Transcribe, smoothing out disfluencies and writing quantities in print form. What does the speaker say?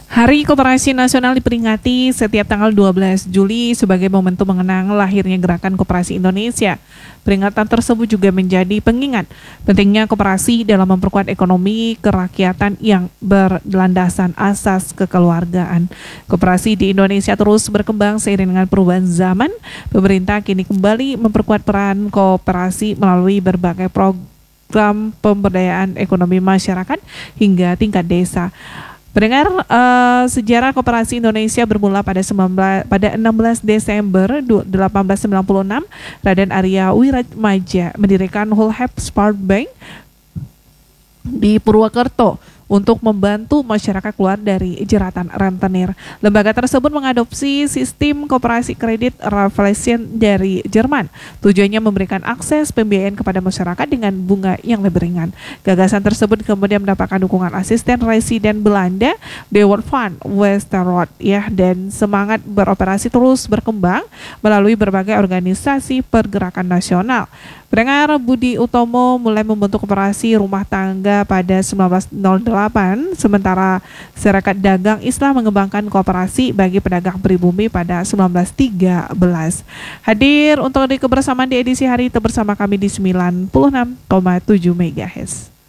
Hari Koperasi Nasional diperingati setiap tanggal 12 Juli sebagai momentum mengenang lahirnya Gerakan Koperasi Indonesia. Peringatan tersebut juga menjadi pengingat pentingnya koperasi dalam memperkuat ekonomi kerakyatan yang berlandaskan asas kekeluargaan. Koperasi di Indonesia terus berkembang seiring dengan perubahan zaman. Pemerintah kini kembali memperkuat peran koperasi melalui berbagai program pemberdayaan ekonomi masyarakat hingga tingkat desa. Pendengar, sejarah koperasi Indonesia bermula pada 16 Desember 1896, Raden Arya Wiratmaja mendirikan Whole Sport Bank di Purwokerto untuk membantu masyarakat keluar dari jeratan rentenir. Lembaga tersebut mengadopsi sistem koperasi kredit Raiffeisen dari Jerman. Tujuannya memberikan akses pembiayaan kepada masyarakat dengan bunga yang lebih ringan. Gagasan tersebut kemudian mendapatkan dukungan asisten residen Belanda, De World Fund Westerrot, dan semangat beroperasi terus berkembang melalui berbagai organisasi pergerakan nasional. Pendengar, Budi Utomo mulai membentuk koperasi rumah tangga pada 1908, sementara Serikat Dagang Islam mengembangkan koperasi bagi pedagang pribumi pada 1913. Hadir untuk kebersamaan di edisi hari itu bersama kami di 96,7 MHz.